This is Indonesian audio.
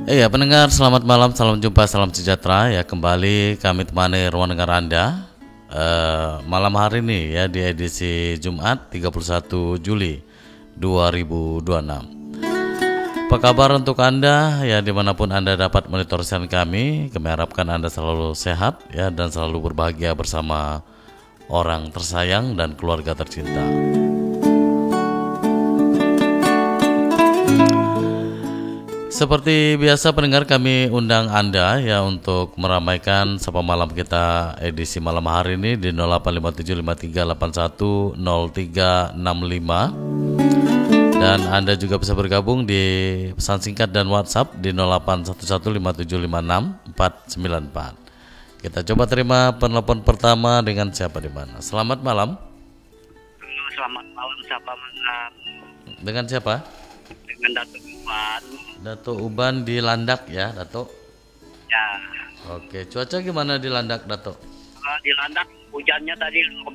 Iya pendengar, selamat malam, salam jumpa, salam sejahtera ya. Kembali kami temani ruang dengar Anda malam hari ini ya, di edisi Jumat 31 Juli 2026. Apa kabar untuk Anda ya, dimanapun Anda dapat monitor siaran kami. Kami harapkan Anda selalu sehat ya, dan selalu berbahagia bersama orang tersayang dan keluarga tercinta. Seperti biasa pendengar, kami undang Anda ya untuk meramaikan Sapa Malam kita edisi malam hari ini di 085753810365. Dan Anda juga bisa bergabung di pesan singkat dan WhatsApp di 081157564494. Kita coba terima penelpon pertama dengan siapa di mana. Selamat malam. Halo, selamat malam, siapa malam? Dengan siapa? Dengan Datuk Uban. Dato Uban di Landak ya, Dato. Ya, Oke, cuaca gimana di Landak, Dato? di Landak hujannya tadi luar